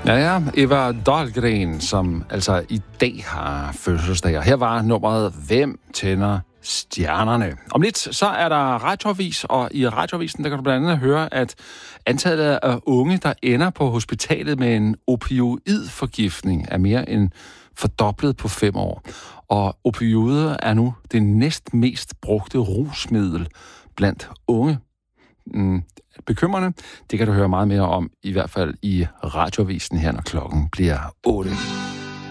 Ja, Eva Dahlgren, som altså i dag har fødselsdag. Her var nummeret Hvem tænder stjernerne? Om lidt, så er der radioavis, og i radioavisen, der kan du blandt andet høre, at antallet af unge, der ender på hospitalet med en opioidforgiftning, er mere end fordoblet på 5 år. Og opioider er nu det næstmest brugte rusmiddel blandt unge. Bekymrende. Det kan du høre meget mere om, i hvert fald i radioavisen her, når klokken bliver 8.